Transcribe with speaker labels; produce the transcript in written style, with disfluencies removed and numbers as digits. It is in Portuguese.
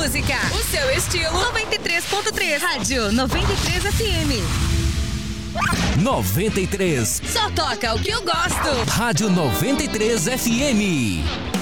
Speaker 1: música, o seu estilo. 93.3. Rádio 93 FM.
Speaker 2: 93.
Speaker 1: Só toca o que eu gosto.
Speaker 2: Rádio 93 FM.